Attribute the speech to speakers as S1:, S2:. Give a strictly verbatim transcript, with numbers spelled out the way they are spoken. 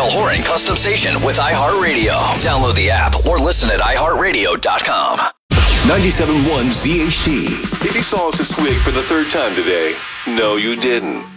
S1: Niall Horan Custom Station with iHeartRadio. Download the app or listen at i heart radio dot com.
S2: ninety-seven point one Z H T. If you saw us at Swig for the third time today, no, you didn't.